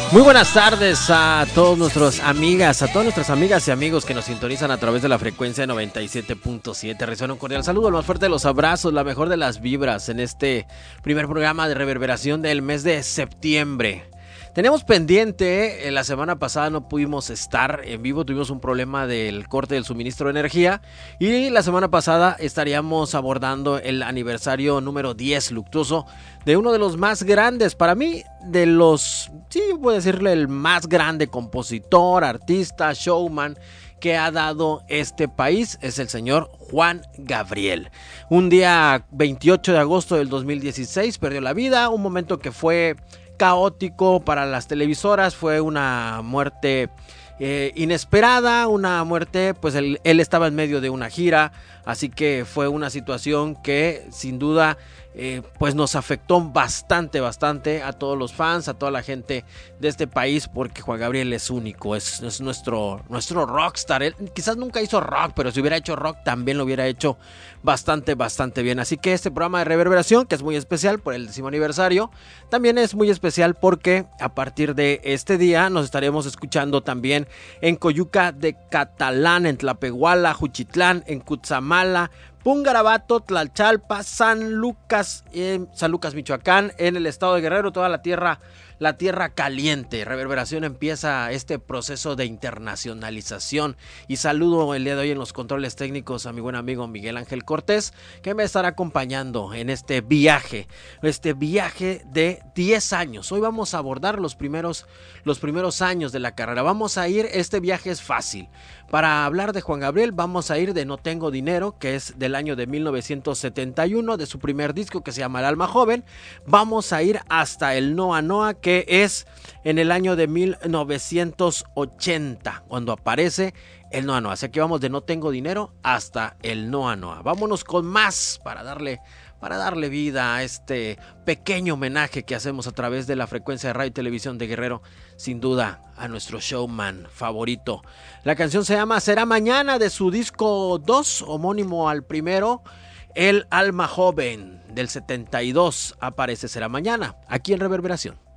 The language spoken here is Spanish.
Muy buenas tardes a todas nuestras amigas y amigos que nos sintonizan a través de la frecuencia 97.7. Reciban un cordial saludo, el más fuerte de los abrazos, la mejor de las vibras en este primer programa de reverberación del mes de septiembre. Tenemos pendiente, la semana pasada no pudimos estar en vivo, tuvimos un problema del corte del suministro de energía y la semana pasada estaríamos abordando el aniversario número 10 luctuoso de uno de los más grandes, para mí, de los, sí, voy a decirle el más grande compositor, artista, showman que ha dado este país, es el señor Juan Gabriel. Un día 28 de agosto del 2016 perdió la vida, un momento que fue caótico para las televisoras, fue una muerte inesperada, una muerte, pues él estaba en medio de una gira, así que fue una situación que sin duda pues nos afectó bastante a todos los fans, a toda la gente de este país, porque Juan Gabriel es único, es nuestro rockstar. Él quizás nunca hizo rock, pero si hubiera hecho rock también lo hubiera hecho bastante bien. Así que este programa de reverberación, que es muy especial por el 10º aniversario, también es muy especial porque a partir de este día nos estaremos escuchando también en Coyuca de Catalán, en Tlapehuala, Juchitlán, en Cutzamala, Pungarabato, Tlalchalpa, San Lucas, Michoacán, en el estado de Guerrero, toda la tierra caliente. Reverberación empieza este proceso de internacionalización y saludo el día de hoy en los controles técnicos a mi buen amigo Miguel Ángel Cortés, que me estará acompañando en este viaje de 10 años. Hoy vamos a abordar los primeros años de la carrera. Este viaje es fácil. Para hablar de Juan Gabriel vamos a ir de No Tengo Dinero, que es del año de 1971, de su primer disco que se llama El Alma Joven. Vamos a ir hasta el Noa Noa, que es en el año de 1980, cuando aparece el Noa Noa. Así que vamos de No Tengo Dinero hasta el Noa Noa. Vámonos con más para darle vida a este pequeño homenaje que hacemos a través de la frecuencia de radio y televisión de Guerrero, sin duda a nuestro showman favorito. La canción se llama Será Mañana, de su disco 2, homónimo al primero, El Alma Joven, del 72, aparece Será Mañana, aquí en Reverberación.